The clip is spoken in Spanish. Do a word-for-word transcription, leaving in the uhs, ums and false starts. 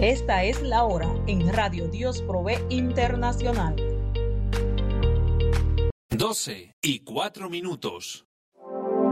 Esta es la hora en Radio Dios Provee Internacional. doce y cuatro minutos.